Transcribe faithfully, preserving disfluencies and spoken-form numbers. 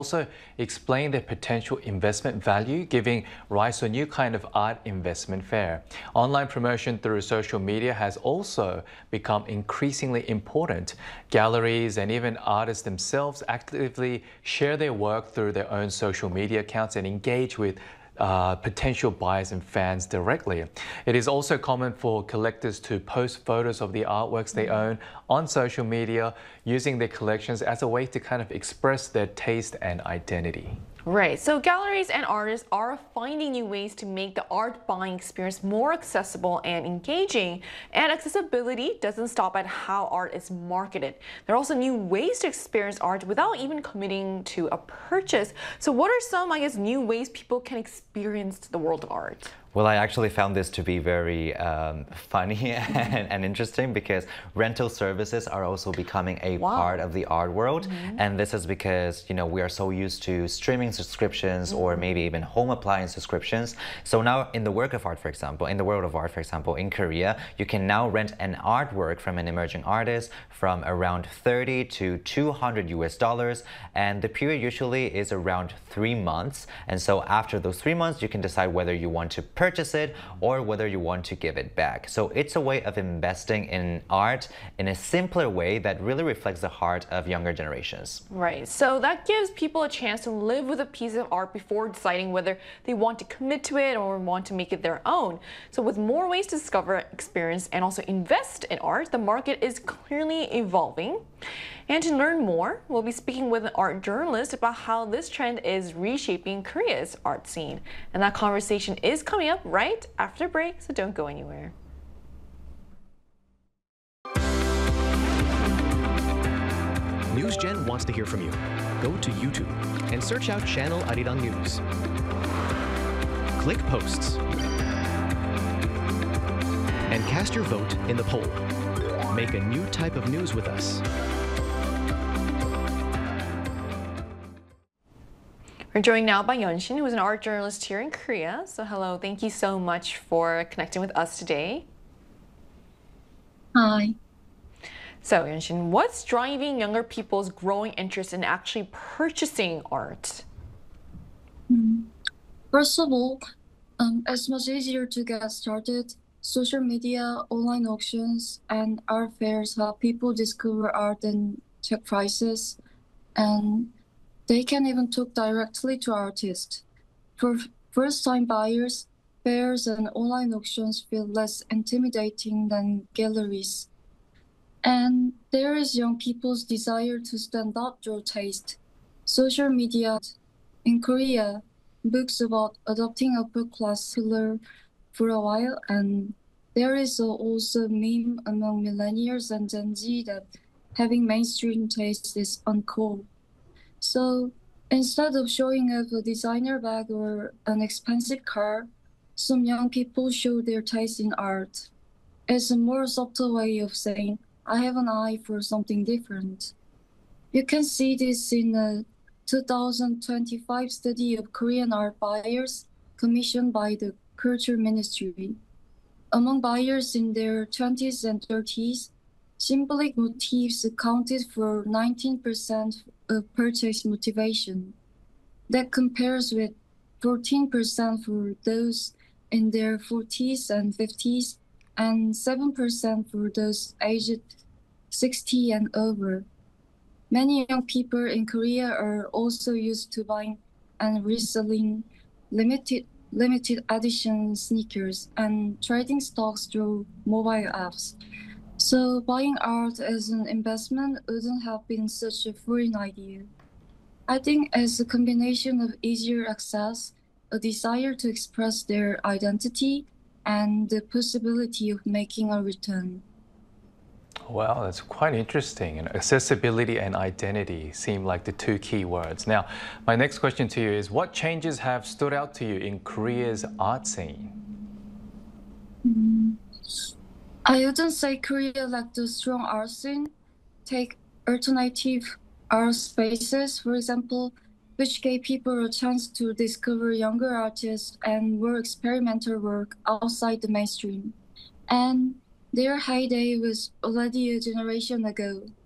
also explain their potential investment value, giving rise to a new kind of art investment fair. Online promotion through social media has also become increasingly important. Galleries and even artists themselves actively share their work through their own social media accounts and engage with Uh, potential buyers and fans directly. It is also common for collectors to post photos of the artworks they own on social media, using their collections as a way to kind of express their taste and identity. Right, so galleries and artists are finding new ways to make the art buying experience more accessible and engaging. And accessibility doesn't stop at how art is marketed. There are also new ways to experience art without even committing to a purchase. So what are some, I guess, new ways people can experience the world of art? Well, I actually found this to be very um, funny and, and interesting because rental services are also becoming a wow. part of the art world. Mm-hmm. And this is because, you know, we are so used to streaming subscriptions mm-hmm. or maybe even home appliance subscriptions. So now in the work of art, for example, in the world of art, for example, in Korea, you can now rent an artwork from an emerging artist from around thirty to two hundred U S dollars. And the period usually is around three months. And so after those three months, you can decide whether you want to purchase it or whether you want to give it back. So it's a way of investing in art in a simpler way that really reflects the heart of younger generations. Right, so that gives people a chance to live with a piece of art before deciding whether they want to commit to it or want to make it their own. So with more ways to discover, experience, and also invest in art, the market is clearly evolving. And to learn more, we'll be speaking with an art journalist about how this trend is reshaping Korea's art scene. And that conversation is coming up right after the break, so don't go anywhere. NewsGen wants to hear from you. Go to YouTube and search out Channel Arirang News. Click Posts and cast your vote in the poll. Make a new type of news with us. We're joined now by Yeon-shin, who is an art journalist here in Korea. So hello, thank you so much for connecting with us today. Hi. So Yeon-shin, what's driving younger people's growing interest in actually purchasing art? First of all, um, it's much easier to get started. Social media, online auctions, and art fairs help people discover art and check prices. And they can even talk directly to artists. For first-time buyers, fairs and online auctions feel less intimidating than galleries. And there is young people's desire to stand up their taste. Social media in Korea, books about adopting upper class pillar for a while, and there is also a meme among millennials and Gen Z that having mainstream taste is uncool. So instead of showing off a designer bag or an expensive car, some young people show their taste in art. It's a more subtle way of saying, I have an eye for something different. You can see this in a two thousand twenty-five study of Korean art buyers commissioned by the Culture Ministry. Among buyers in their twenties and thirties, symbolic motifs accounted for nineteen percent of purchase motivation. That compares with fourteen percent for those in their forties and fifties and seven percent for those aged sixty and over. Many young people in Korea are also used to buying and reselling limited limited edition sneakers and trading stocks through mobile apps. So buying art as an investment wouldn't have been such a foreign idea. I think as a combination of easier access, a desire to express their identity, and the possibility of making a return. Wow, that's quite interesting. And accessibility and identity seem like the two key words. Now, my next question to you is, what changes have stood out to you in Korea's art scene? Mm. I wouldn't say Korea lacked a strong art scene. Take alternative art spaces, for example, which gave people a chance to discover younger artists and more experimental work outside the mainstream. And their heyday was already a generation ago.